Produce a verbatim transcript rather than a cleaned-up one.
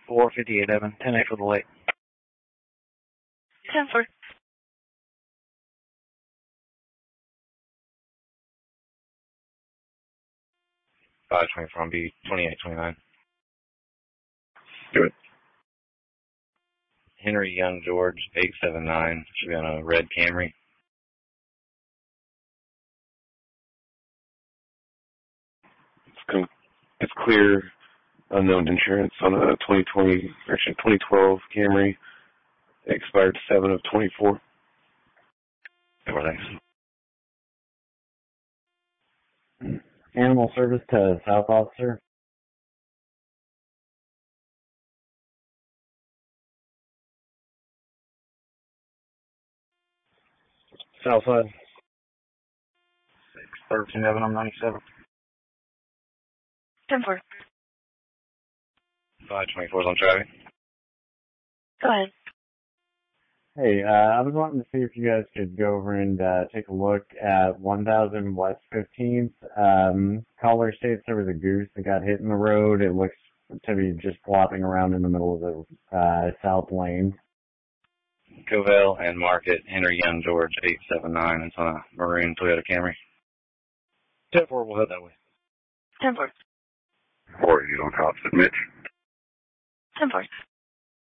four, fifty-eight Evan, ten eight for the lake. ten four. five twenty-four on B, twenty-eight twenty-nine. Do it. Henry Young George, eight seven nine. Should be on a red Camry. It's, com- it's clear, unknown insurance on a twenty twenty, actually twenty twelve Camry. Expired seven of twenty-four. Four, thanks. Animal service to South Officer. Southside. six thirteen Evan, I'm ninety-seven. ten four. five twenty-four is on traffic. Go ahead. Hey, uh, I was wanting to see if you guys could go over and uh, take a look at one thousand West fifteenth. Um, caller states there was a goose that got hit in the road. It looks to be just flopping around in the middle of the uh, south lane. Covell and Market, Henry Young George, eight seven nine. It's on a maroon Toyota Camry. ten four, we'll head that way. ten four. Or you don't opposite Mitch. ten four.